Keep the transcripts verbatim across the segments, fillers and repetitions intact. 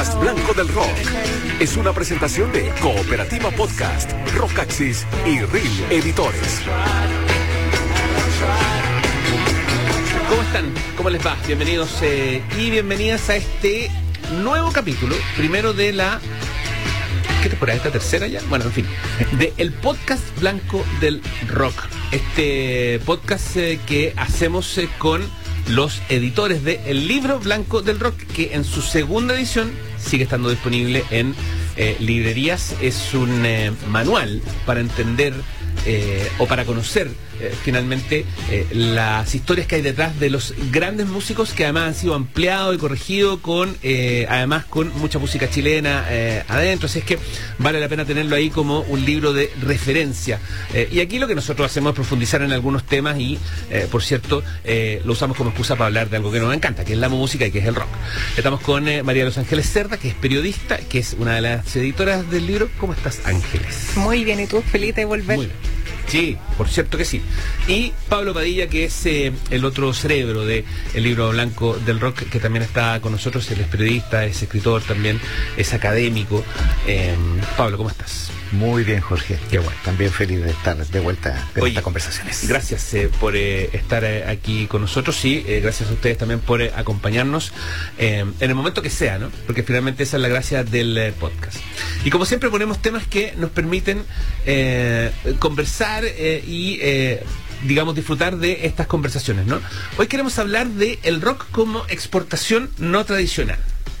Blanco del Rock es una presentación de Cooperativa Podcast, Rockaxis y Reel Editores. ¿Cómo están? ¿Cómo les va? Bienvenidos eh, y bienvenidas a este nuevo capítulo, primero de la... ¿Qué temporada? ¿Esta tercera ya? Bueno, en fin, de el podcast Blanco del Rock. Este podcast eh, que hacemos eh, con los editores de El Libro Blanco del Rock, que en su segunda edición sigue estando disponible en eh, librerías. Es un eh, manual para entender eh, o para conocer eh, finalmente eh, las historias que hay detrás de los grandes músicos, que además han sido ampliados y corregidos con eh, además con mucha música chilena eh, adentro. Así es que vale la pena tenerlo ahí como un libro de referencia. Eh, y aquí lo que nosotros hacemos es profundizar en algunos temas y, eh, por cierto, eh, lo usamos como excusa para hablar de algo que nos encanta, que es la música y que es el rock. Estamos con eh, María Los Ángeles Cerda, que es periodista, que es una de las editoras del libro. ¿Cómo estás, Ángeles? Muy bien, ¿y tú? Feliz de volver. Muy bien. Sí, por cierto que sí. Y Pablo Padilla, que es eh, el otro cerebro de El Libro Blanco del Rock, que también está con nosotros. Él es periodista, es escritor también, es académico. Eh, Pablo, ¿cómo estás? Muy bien, Jorge. Qué bueno. También feliz de estar de vuelta en Oye, estas conversaciones. Gracias eh, por eh, estar eh, aquí con nosotros y eh, gracias a ustedes también por eh, acompañarnos eh, en el momento que sea, ¿no? Porque finalmente esa es la gracia del eh, podcast. Y como siempre ponemos temas que nos permiten eh, conversar eh, y... Eh, digamos, disfrutar de estas conversaciones, ¿no? Hoy queremos hablar de el rock como exportación no tradicional.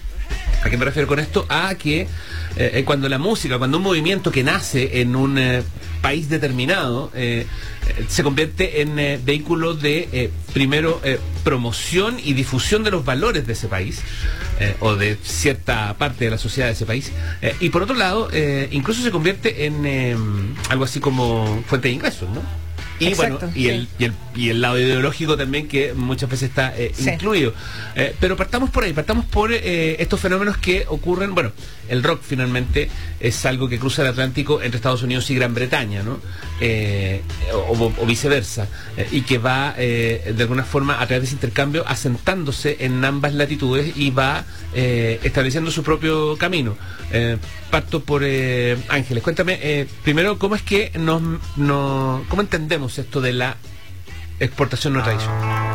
¿A qué me refiero con esto? A que eh, cuando la música, cuando un movimiento que nace en un eh, país determinado eh, eh, se convierte en eh, vehículo de, eh, primero, eh, promoción y difusión de los valores de ese país, eh, o de cierta parte de la sociedad de ese país, eh, y por otro lado, eh, incluso se convierte en eh, algo así como fuente de ingresos, ¿no? Y Exacto, bueno, y, sí. el, y, el, y el lado ideológico también, que muchas veces está eh, Sí. incluido. Eh, pero partamos por ahí, partamos por eh, estos fenómenos que ocurren. Bueno, el rock finalmente es algo que cruza el Atlántico entre Estados Unidos y Gran Bretaña, ¿no? Eh, o, o viceversa, eh, y que va eh, de alguna forma a través de ese intercambio asentándose en ambas latitudes y va eh, estableciendo su propio camino. Eh, parto por eh, Ángeles, cuéntame eh, primero cómo es que nos, nos cómo entendemos esto de la exportación no tradicional.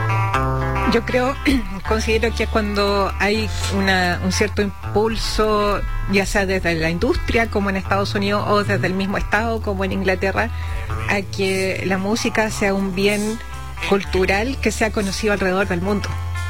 Yo creo, considero que cuando hay una, un cierto impulso, ya sea desde la industria como en Estados Unidos o desde el mismo Estado como en Inglaterra, a que la música sea un bien cultural que sea conocido alrededor del mundo.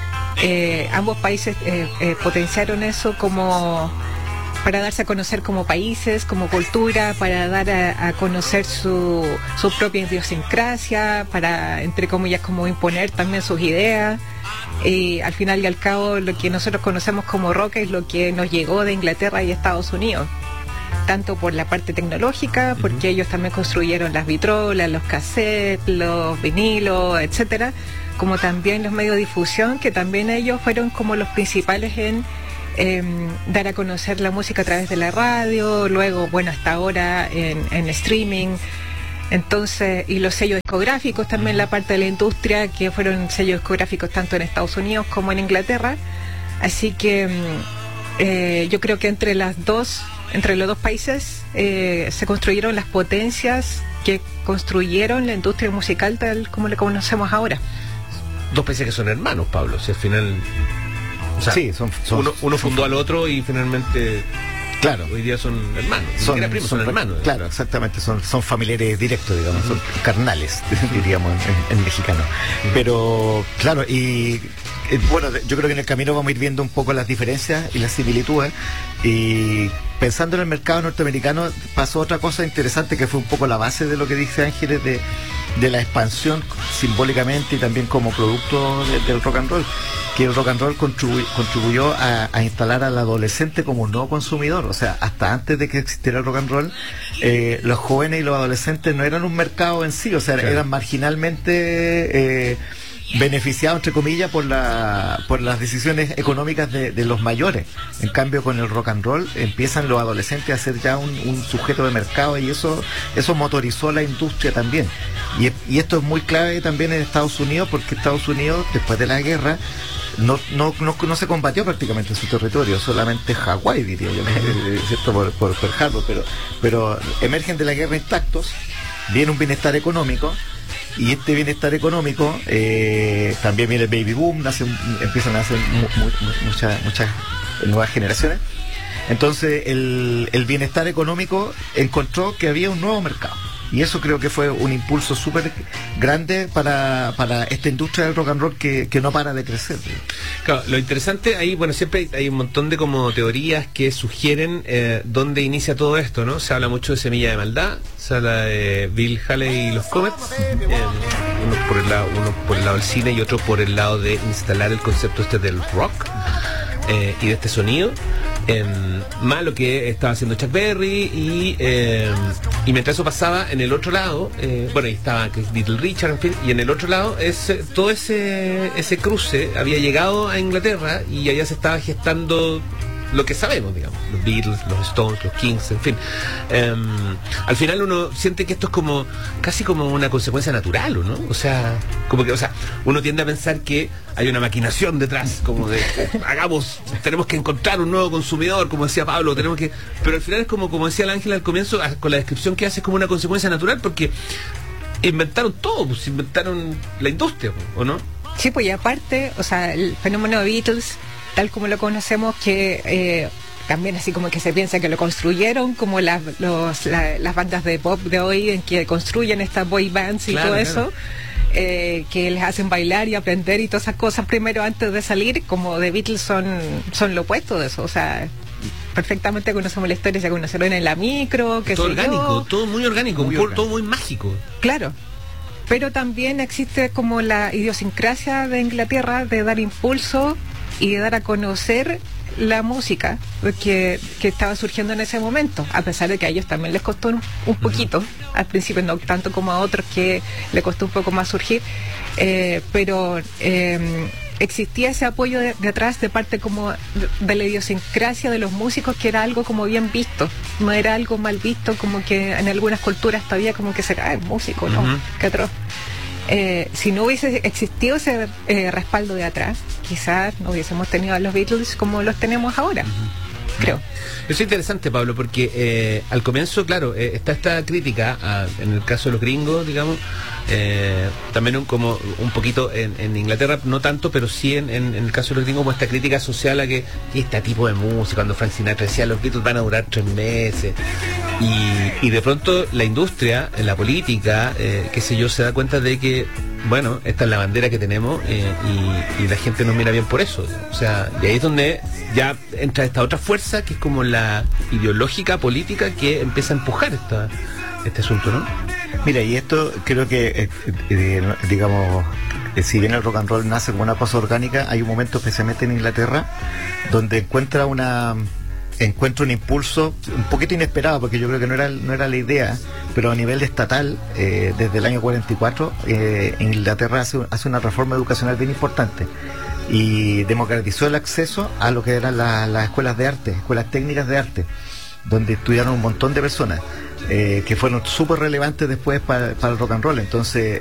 Eh, ambos países eh, eh, potenciaron eso como para darse a conocer como países, como cultura, para dar a, a conocer su, su propia idiosincrasia, para, entre comillas, como imponer también sus ideas. Y al final y al cabo, lo que nosotros conocemos como rock es lo que nos llegó de Inglaterra y Estados Unidos, tanto por la parte tecnológica, porque uh-huh. ellos también construyeron las vitrolas, los cassettes, los vinilos, etcétera, como también los medios de difusión, que también ellos fueron como los principales en Eh, dar a conocer la música a través de la radio, luego, bueno, hasta ahora en, en streaming. Entonces, y los sellos discográficos también, la parte de la industria, que fueron sellos discográficos tanto en Estados Unidos como en Inglaterra. Así que eh, yo creo que entre las dos, entre los dos países eh, se construyeron las potencias que construyeron la industria musical tal como la conocemos ahora. Dos países que son hermanos, Pablo, si al final... O sea, sí, son, son, uno, uno fundó son, al otro y finalmente, claro, hoy día son hermanos. Son, primos, son, son hermanos. Claro, exactamente, son, son familiares directos, digamos, uh-huh. son carnales, diríamos en, en mexicano. Uh-huh. Pero, claro, y eh, bueno, yo creo que en el camino vamos a ir viendo un poco las diferencias y las similitudes. Y pensando en el mercado norteamericano, pasó otra cosa interesante que fue un poco la base de lo que dice Ángeles, de, de la expansión simbólicamente y también como producto de, del rock and roll, que el rock and roll contribu- contribuyó a, a instalar al adolescente como un nuevo consumidor. O sea, hasta antes de que existiera el rock and roll, eh, los jóvenes y los adolescentes no eran un mercado en sí, o sea, claro, eran marginalmente eh, beneficiados, entre comillas, por la por las decisiones económicas de, de los mayores. En cambio, con el rock and roll empiezan los adolescentes a ser ya un, un sujeto de mercado, y eso eso motorizó la industria también. Y, y esto es muy clave también en Estados Unidos, porque Estados Unidos, después de la guerra, no, no, no, no se combatió prácticamente en su territorio, solamente Hawái, diría yo, ¿cierto? Por, por Pearl Harbor, pero, pero emergen de la guerra intactos, viene un bienestar económico, y este bienestar económico eh, también viene el baby boom, nace, empiezan a nacer mu, mu, muchas, muchas nuevas generaciones. Entonces el, el bienestar económico encontró que había un nuevo mercado, y eso creo que fue un impulso súper grande para, para esta industria del rock and roll que, que no para de crecer. Claro, lo interesante ahí, bueno, siempre hay un montón de como teorías que sugieren eh, dónde inicia todo esto, ¿no? Se habla mucho de Semilla de Maldad, se habla de Bill Haley y los Comets, eh, uno por el lado, uno por el lado del cine y otro por el lado de instalar el concepto este del rock eh, y de este sonido. Eh, más lo que estaba haciendo Chuck Berry y, eh, y mientras eso pasaba en el otro lado, eh, bueno, ahí estaba Little Richard, en fin, y en el otro lado es, todo ese ese cruce había llegado a Inglaterra y allá se estaba gestando lo que sabemos, digamos, los Beatles, los Stones, los Kings, en fin. Eh, al final uno siente que esto es como casi como una consecuencia natural, ¿no? O sea, como que, o sea, uno tiende a pensar que hay una maquinación detrás, como de hagamos, tenemos que encontrar un nuevo consumidor, como decía Pablo, tenemos que, pero al final es como, como decía el Ángel al comienzo, con la descripción que hace, es como una consecuencia natural, porque inventaron todo, pues inventaron la industria, ¿o no? Sí, pues y aparte, o sea, el fenómeno de Beatles, tal como lo conocemos, que eh, también así como que se piensa que lo construyeron como las los, la, las bandas de pop de hoy, en que construyen estas boy bands y claro, todo eso, claro. eh, que les hacen bailar y aprender y todas esas cosas primero antes de salir, como The Beatles son, son lo opuesto de eso, o sea, perfectamente conocemos la historia, se conocieron en la micro, que todo orgánico, yo. todo muy orgánico, muy orgánico, todo muy mágico. Claro. Pero también existe como la idiosincrasia de Inglaterra de dar impulso y de dar a conocer la música que, que estaba surgiendo en ese momento, a pesar de que a ellos también les costó un, un poquito, uh-huh. al principio no tanto como a otros que le costó un poco más surgir, eh, pero eh, existía ese apoyo de, de atrás de parte como de, de la idiosincrasia de los músicos, que era algo como bien visto, no era algo mal visto, como que en algunas culturas todavía como que se cae músico, ¿no? Uh-huh. Qué atroz. Eh, si no hubiese existido ese eh, respaldo de atrás, quizás no hubiésemos tenido a los Beatles como los tenemos ahora, uh-huh. creo. Eso es interesante, Pablo, porque eh, al comienzo, claro, eh, está esta crítica, a, en el caso de los gringos, digamos, eh, también un, como un poquito en, en Inglaterra, no tanto, pero sí en, en, en el caso de los gringos, como esta crítica social a que este tipo de música, cuando Frank Sinatra decía los Beatles van a durar tres meses, y, y de pronto la industria, la política, eh, qué sé yo, se da cuenta de que, bueno, esta es la bandera que tenemos eh, y, y la gente nos mira bien por eso. O sea, y ahí es donde ya entra esta otra fuerza que es como la ideológica, política, que empieza a empujar esta, este asunto, ¿no? Mira, y esto creo que, eh, eh, digamos, eh, si bien el rock and roll nace como una cosa orgánica, hay un momento especialmente en Inglaterra donde encuentra una... encuentro un impulso un poquito inesperado, porque yo creo que no era no era la idea, pero a nivel estatal, eh, desde el año cuarenta y cuatro, eh, Inglaterra hace, hace una reforma educacional bien importante y democratizó el acceso a lo que eran la, las escuelas de arte, escuelas técnicas de arte, donde estudiaron un montón de personas eh, que fueron súper relevantes después para, para el rock and roll. Entonces